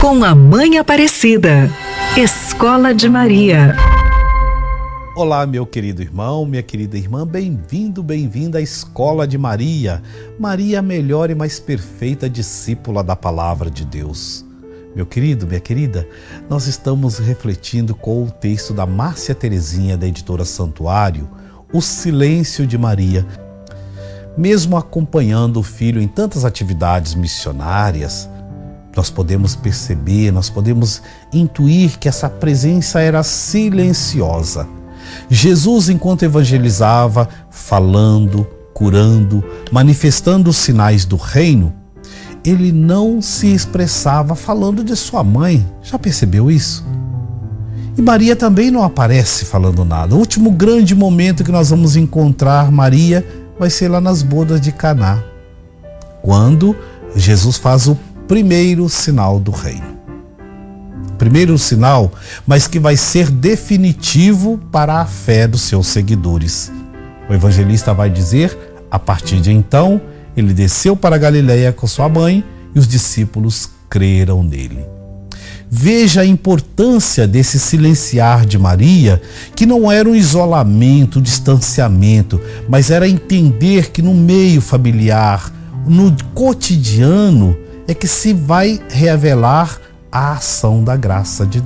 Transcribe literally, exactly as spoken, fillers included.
com a Mãe Aparecida. Escola de Maria. Olá, meu querido irmão, minha querida irmã, bem-vindo, bem-vinda à Escola de Maria. Maria, a melhor e mais perfeita discípula da Palavra de Deus. Meu querido, minha querida, nós estamos refletindo com o texto da Márcia Terezinha, da editora Santuário, O Silêncio de Maria. Mesmo acompanhando o filho em tantas atividades missionárias, nós podemos perceber, nós podemos intuir que essa presença era silenciosa. Jesus, enquanto evangelizava, falando, curando, manifestando os sinais do reino, ele não se expressava falando de sua mãe. Já percebeu isso? E Maria também não aparece falando nada. O último grande momento que nós vamos encontrar Maria vai ser lá nas bodas de Caná, quando Jesus faz o primeiro sinal do reino. Primeiro sinal, mas que vai ser definitivo para a fé dos seus seguidores. O evangelista vai dizer, a partir de então, ele desceu para a Galileia com sua mãe e os discípulos creram nele. Veja a importância desse silenciar de Maria, que não era um isolamento, um distanciamento, mas era entender que no meio familiar, no cotidiano, é que se vai revelar a ação da graça de Deus.